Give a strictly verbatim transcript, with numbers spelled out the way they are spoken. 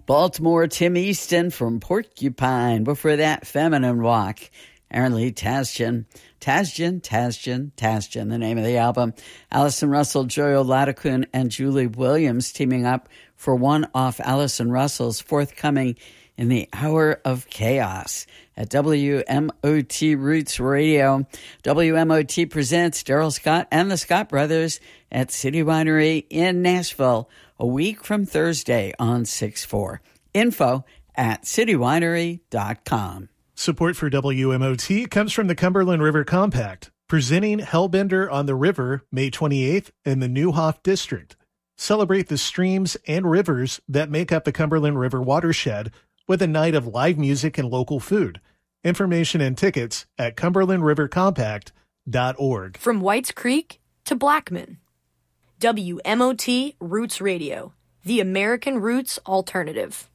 Baltimore, Tim Easton from Porcupine. Before that, Feminine Walk. Aaron Lee Tasjan. Tasjan, Tasjan, Tasjan, the name of the album. Allison Russell, Joyo Ladakun, and Julie Williams teaming up for one off Allison Russell's forthcoming In the Hour of Chaos at W M O T Roots Radio. W M O T presents Daryl Scott and the Scott Brothers at City Winery in Nashville a week from Thursday on six four. Info at city winery dot com. Support for W M O T comes from the Cumberland River Compact, presenting Hellbender on the River May twenty-eighth in the Neuhoff District. Celebrate the streams and rivers that make up the Cumberland River watershed with a night of live music and local food. Information and tickets at cumberland river compact dot org. From Whites Creek to Blackman. W M O T Roots Radio, the American Roots Alternative.